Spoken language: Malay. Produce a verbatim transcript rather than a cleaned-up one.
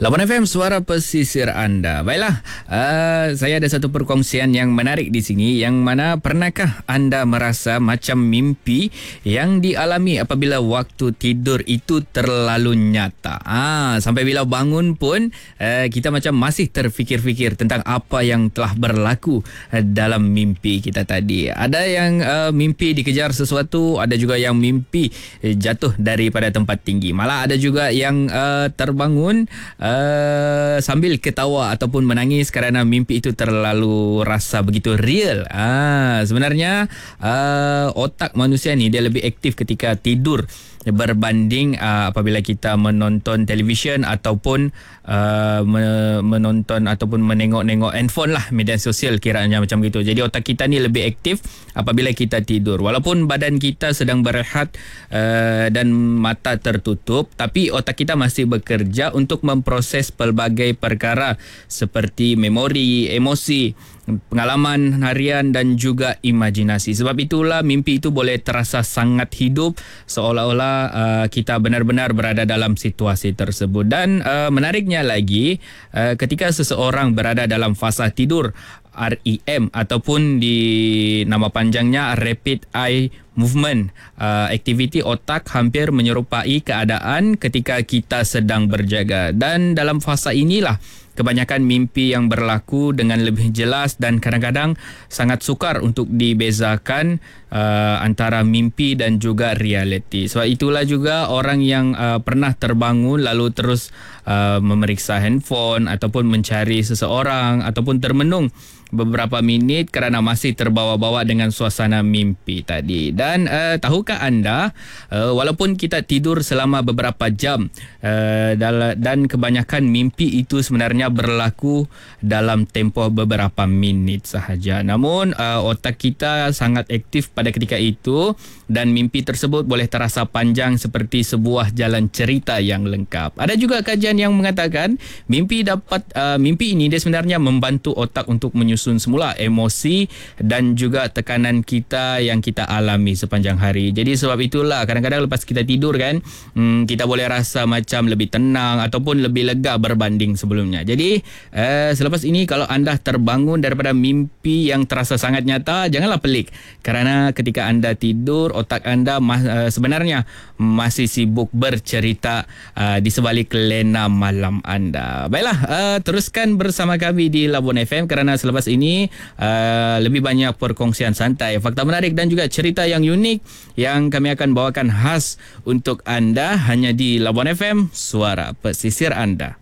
Labuan F M, suara pesisir anda. Baiklah, uh, saya ada satu perkongsian yang menarik di sini, yang mana pernahkah anda merasa macam mimpi yang dialami apabila waktu tidur itu terlalu nyata? Ah, sampai bila bangun pun uh, kita macam masih terfikir-fikir tentang apa yang telah berlaku uh, dalam mimpi kita tadi. Ada yang uh, mimpi dikejar sesuatu, ada juga yang mimpi uh, jatuh daripada tempat tinggi. Malah ada juga yang uh, terbangun uh, Uh, sambil ketawa ataupun menangis kerana mimpi itu terlalu rasa begitu real. Ah, sebenarnya uh, otak manusia ni dia lebih aktif ketika tidur berbanding uh, apabila kita menonton televisyen ataupun uh, menonton ataupun menengok-nengok handphone lah, media sosial kiranya macam gitu. Jadi otak kita ni lebih aktif apabila kita tidur. Walaupun badan kita sedang berehat uh, dan mata tertutup, tapi otak kita masih bekerja untuk memproses pelbagai perkara seperti memori, emosi, pengalaman harian dan juga imajinasi. Sebab itulah mimpi itu boleh terasa sangat hidup, seolah-olah uh, kita benar-benar berada dalam situasi tersebut. Dan uh, menariknya lagi, uh, ketika seseorang berada dalam fasa tidur R E M ataupun di nama panjangnya Rapid Eye Movement, uh, aktiviti otak hampir menyerupai keadaan ketika kita sedang berjaga. Dan dalam fasa inilah kebanyakan mimpi yang berlaku dengan lebih jelas dan kadang-kadang sangat sukar untuk dibezakan uh, antara mimpi dan juga realiti. Sebab itulah juga orang yang uh, pernah terbangun lalu terus uh, memeriksa handphone ataupun mencari seseorang ataupun termenung beberapa minit kerana masih terbawa-bawa dengan suasana mimpi tadi. Dan uh, tahukah anda, uh, walaupun kita tidur selama beberapa jam uh, dan kebanyakan mimpi itu sebenarnya berlaku dalam tempoh beberapa minit sahaja. Namun uh, otak kita sangat aktif pada ketika itu dan mimpi tersebut boleh terasa panjang seperti sebuah jalan cerita yang lengkap. Ada juga kajian yang mengatakan mimpi dapat uh, mimpi ini dia sebenarnya membantu otak untuk menyusun semula emosi dan juga tekanan kita yang kita alami sepanjang hari. Jadi sebab itulah kadang-kadang lepas kita tidur kan, hmm, kita boleh rasa macam lebih tenang ataupun lebih lega berbanding sebelumnya. Jadi uh, selepas ini kalau anda terbangun daripada mimpi yang terasa sangat nyata, janganlah pelik kerana ketika anda tidur otak anda mas, uh, sebenarnya masih sibuk bercerita uh, di sebalik lena malam anda. Baiklah, uh, teruskan bersama kami di Labuan F M kerana selepas ini uh, lebih banyak perkongsian santai, fakta menarik dan juga cerita yang unik yang kami akan bawakan khas untuk anda hanya di Labuan F M, suara pesisir anda.